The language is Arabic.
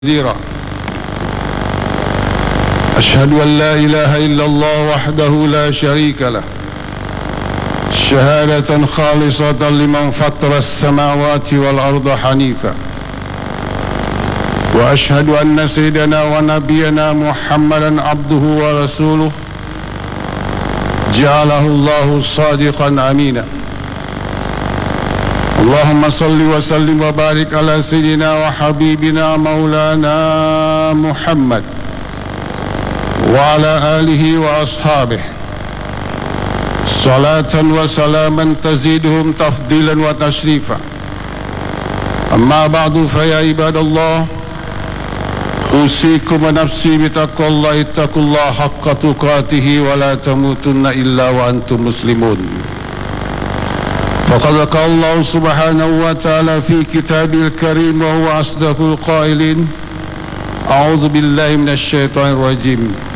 كثيرا. أشهد أن لا إله إلا الله وحده لا شريك له شهادة خالصة لمن فطر السماوات والأرض حنيفا، وأشهد أن سيدنا ونبينا محمدا عبده ورسوله جعله الله صادقا أمينا. اللهم صل وسلم وبارك على سيدنا وحبيبنا مولانا محمد وعلى آله وأصحابه صلاة وسلاما تزيدهم تفضيلا وتشريفا. أما بعد، فيا عباد الله، أوصيكم ونفسي بتقوى الله. اتقوا الله حق تقاته ولا تموتن إلا وأنتم مسلمون. فقد قال الله سبحانه وتعالى في كتابه الكريم وهو أصدق القائلين: أعوذ بالله من الشيطان الرجيم.